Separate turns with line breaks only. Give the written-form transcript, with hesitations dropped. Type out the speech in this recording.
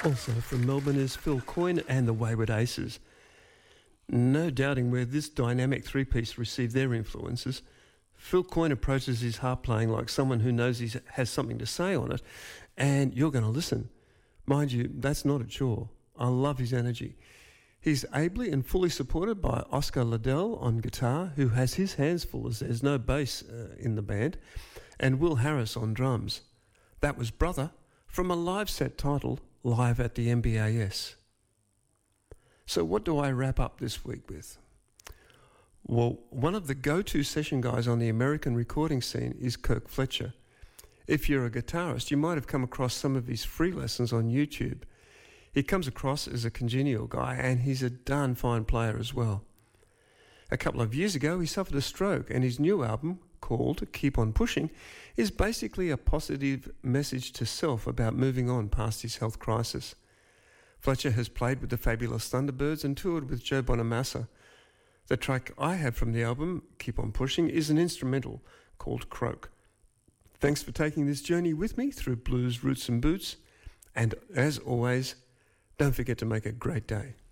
Also from Melbourne is Phil Coyne and the Wayward Aces. No doubting where this dynamic three-piece received their influences. Phil Coyne approaches his harp playing like someone who knows he has something to say on it, and you're going to listen. Mind you, that's not a chore. I love his energy. He's ably and fully supported by Oscar Liddell on guitar, who has his hands full as there's no bass in the band, and Will Harris on drums. That was Brother, from a live set titled Live at the MBAS. So what do I wrap up this week with? Well, one of the go-to session guys on the American recording scene is Kirk Fletcher. If you're a guitarist, you might have come across some of his free lessons on YouTube. He comes across as a congenial guy, and he's a darn fine player as well. A couple of years ago, he suffered a stroke, and his new album, called Keep On Pushing, is basically a positive message to self about moving on past his health crisis. Fletcher has played with the Fabulous Thunderbirds and toured with Joe Bonamassa. The track I have from the album, Keep On Pushing, is an instrumental called Croak. Thanks for taking this journey with me through blues, roots and boots. And as always, don't forget to make a great day.